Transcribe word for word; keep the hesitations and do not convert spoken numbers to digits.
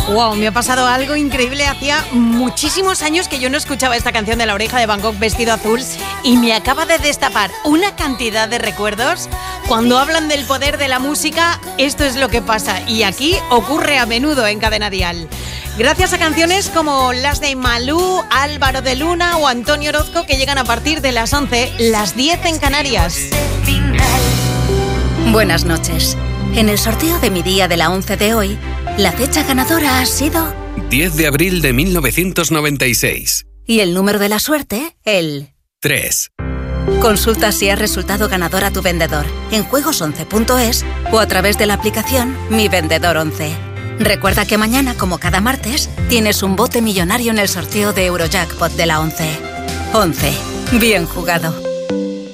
Wow, me ha pasado algo increíble. Hacía muchísimos años que yo no escuchaba esta canción de La Oreja de Van Gogh, Vestido Azul, y me acaba de destapar una cantidad de recuerdos. Cuando hablan del poder de la música, esto es lo que pasa, y aquí ocurre a menudo en Cadena Dial. Gracias a canciones como las de Malú, Álvaro de Luna o Antonio Orozco, que llegan a partir de las once, las diez en Canarias. Buenas noches. En el sorteo de mi día de la once de hoy, la fecha ganadora ha sido diez de abril de mil novecientos noventa y seis. Y el número de la suerte, el tres. Consulta si has resultado ganador a tu vendedor en juegos once punto es o a través de la aplicación Mi Vendedor once. Recuerda que mañana, como cada martes, tienes un bote millonario en el sorteo de Eurojackpot de la once. once. Bien jugado.